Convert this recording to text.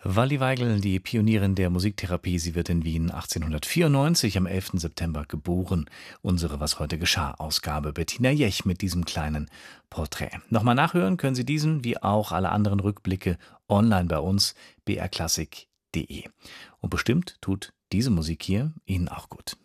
Wally Weigel, die Pionierin der Musiktherapie, sie wird in Wien 1894 am 11. September geboren. Unsere Was heute geschah Ausgabe Bettina Jech mit diesem kleinen Porträt. Nochmal nachhören können Sie diesen wie auch alle anderen Rückblicke online bei uns brklassik.de. Und bestimmt tut diese Musik hier Ihnen auch gut.